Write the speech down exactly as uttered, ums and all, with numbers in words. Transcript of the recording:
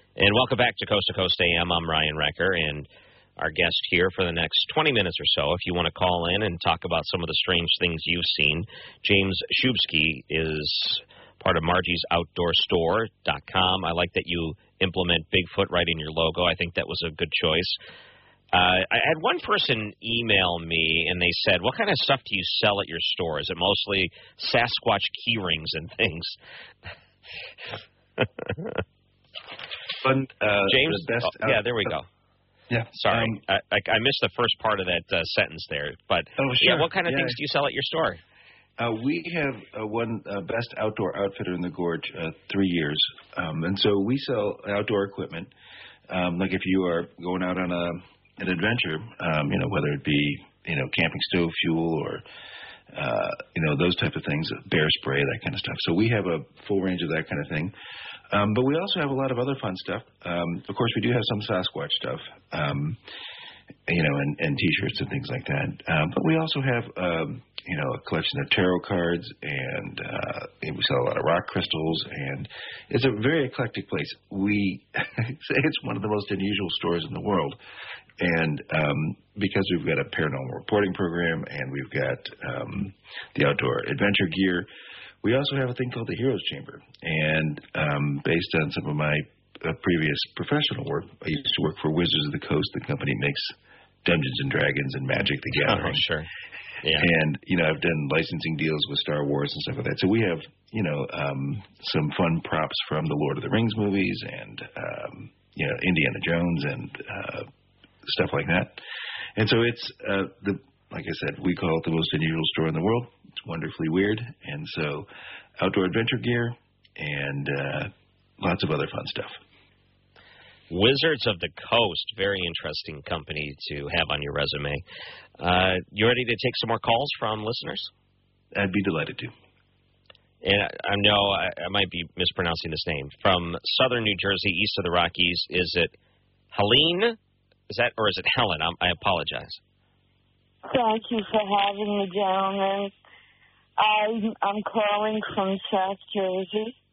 And welcome back to Coast to Coast A M. I'm Ryan Recker, and our guest here for the next twenty minutes or so, if you want to call in and talk about some of the strange things you've seen, James Shubsky is part of Margie's Outdoor Store dot com. I like that you implement Bigfoot right in your logo. I think that was a good choice. Uh, I had one person email me, and they said, what kind of stuff do you sell at your store? Is it mostly Sasquatch key rings and things? Fun, uh, James? the best oh, yeah, there we go. Yeah. Sorry, Um, I, I, I missed the first part of that uh, sentence there. But, oh, sure. yeah, what kind of yeah. things do you sell at your store? Uh, we have uh, one uh, best outdoor outfitter in the gorge, uh, three years. Um, and so we sell outdoor equipment. Um, like if you are going out on a an adventure, um, you know, whether it be, you know, camping stove fuel or, uh, you know, those type of things, bear spray, that kind of stuff. So we have a full range of that kind of thing. Um, but we also have a lot of other fun stuff. Um, of course, we do have some Sasquatch stuff, um, you know, and, and T-shirts and things like that. Um, but we also have, um, you know, a collection of tarot cards, and uh, we sell a lot of rock crystals, and it's a very eclectic place. We say it's one of the most unusual stores in the world. And um, because we've got a paranormal reporting program and we've got um, the outdoor adventure gear, we also have a thing called the Heroes Chamber. And um, based on some of my uh, previous professional work, I used to work for Wizards of the Coast, the company that makes Dungeons and Dragons and Magic the Gathering. Oh, sure. Yeah. And, you know, I've done licensing deals with Star Wars and stuff like that. So we have, you know, um, some fun props from the Lord of the Rings movies and, um, you know, Indiana Jones and uh, stuff like that. And so it's, uh, the like I said, we call it the most unusual store in the world. It's wonderfully weird. And so outdoor adventure gear and uh, lots of other fun stuff. Wizards of the Coast, very interesting company to have on your resume. Uh, you ready to take some more calls from listeners? I'd be delighted to. And I, I know I, I might be mispronouncing this name. From southern New Jersey, east of the Rockies, is it Helene? Is that, or is it Helen? I'm, I apologize. Thank you for having me, gentlemen. I'm, I'm calling from South Jersey.